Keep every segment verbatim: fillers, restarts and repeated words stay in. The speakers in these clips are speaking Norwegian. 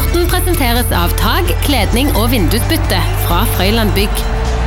Sporten presenteres av tag, kledning og vindusbytte fra Frøyland Bygg.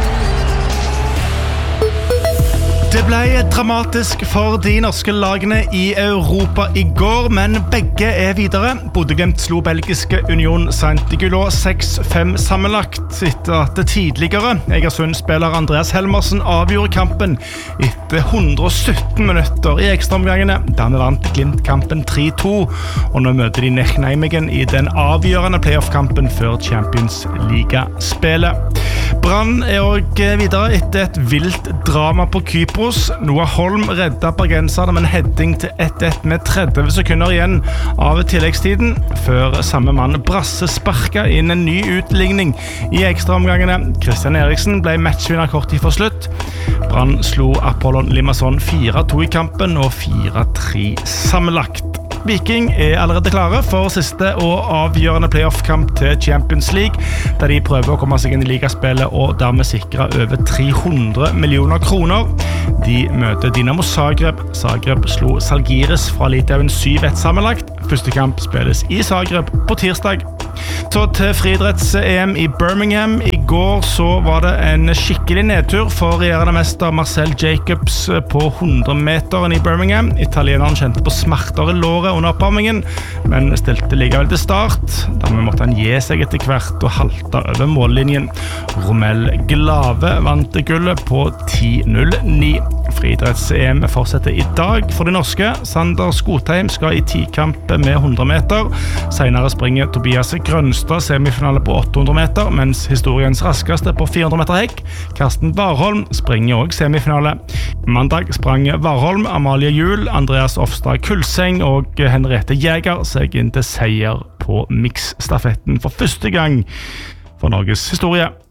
Det ble dramatisk for de norske lagene i Europa i går, men begge er videre. Bodø/Glimt slo belgiske Union Saint-Gilloise seks fem sammenlagt etter at det tidligere Egersund-spiller Andreas Helmersen avgjorde kampen etter hundre og sytten minutter i ekstraomgangene. Dermed vant Glimt kampen tre to, og nå møter de Nijmegen i den avgjørende playoff-kampen før Champions League-spillet. Brann er også videre etter et vilt drama på Kypros. Noah Holm redda bergenserne med en heading til ett ett med tretti sekunder igjen av tilleggstiden, før samme mann Brasse sparket inn en ny utligning i ekstraomgangene. Christian Eriksen ble matchvinner kort tid for slutt. Brann slo Apollon Limassol fire to i kampen og fire tre sammenlagt. Viking er allerede klare for siste og avgjørende playoff-kamp til Champions League, der de prøver å komme seg inn i ligaspillet og dermed sikre over tre hundre millioner kroner. De møter Dinamo Zagreb. Zagreb slo Zalgiris fra Litauen syv ett sammenlagt. Første kamp spilles i Zagreb på tirsdag. Så til friidretts-E M i Birmingham. I går så var det en skikkelig nedtur for regjerende mester Marcel Jacobs på hundre-meteren i Birmingham. Italieneren kjente på smerter i låret under oppvarmingen, men stilte likevel til start. Dermed måtte han gi seg etter hvert og halte over mållinjen. Romel Glave vant gullet på ti null ni. Friidretts-E M fortsetter i dag for de norske. Sander Skotheim skal i tikamp med hundre meter. Senere springer Tobias Grønstad semifinale på åtte hundre meter, mens historiens raskeste på fire hundre meter hekk, Karsten Warholm, springer også semifinale. Mandag sprang Warholm, Amalie Juhl, Andreas Ofstad Kulseng og Henriette Jäger seg inn til seier på mix-stafetten for første gang for Norges historie.